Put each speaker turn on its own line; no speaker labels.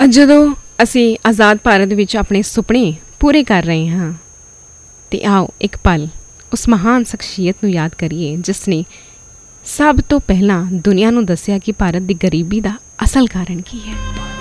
ਜਦੋਂ ਅਸੀਂ ਆਜ਼ਾਦ ਭਾਰਤ ਵਿੱਚ ਆਪਣੇ ਸੁਪਨੇ ਪੂਰੇ ਕਰ ਰਹੇ ਹਾਂ ਤੇ ਆਓ ਇੱਕ ਪਲ ਉਸ ਮਹਾਨ ਸ਼ਖਸੀਅਤ ਨੂੰ ਯਾਦ ਕਰੀਏ ਜਿਸ ਨੇ ਸਭ ਤੋਂ ਪਹਿਲਾਂ ਦੁਨੀਆ ਨੂੰ ਦੱਸਿਆ ਕਿ ਭਾਰਤ ਦੀ ਗਰੀਬੀ ਦਾ ਅਸਲ ਕਾਰਨ ਕੀ ਹੈ।